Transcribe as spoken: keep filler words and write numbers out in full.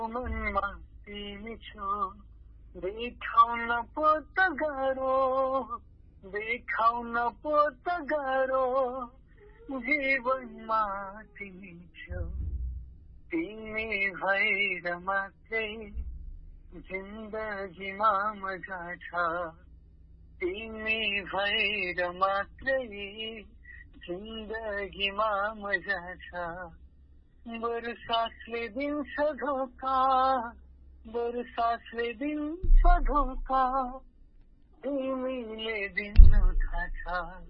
मनमा तिमी छौ देखाउन पो त गाह्रो देखाउन पो त गाह्रो जीवनमा तिमी छौ तिमी भएर मात्रै जिन्दगीमा मजा छ तिमी भएर मात्रै जिन्दगीमा मजा छ बरु सासले दिन्छ धोका बरु सासले दिन्छ धोका तिमीले दिनु थाहा छ